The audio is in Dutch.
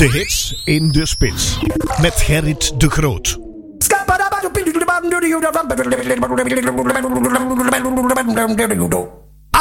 De hits in de spits. Met Gerrit de Groot.